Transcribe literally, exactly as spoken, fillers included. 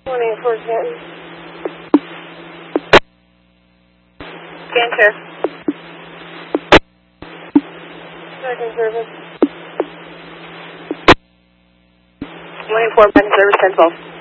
Morning, Fort Canton. Scan chair. Second service. Morning, Fort Canton service, ten twelve.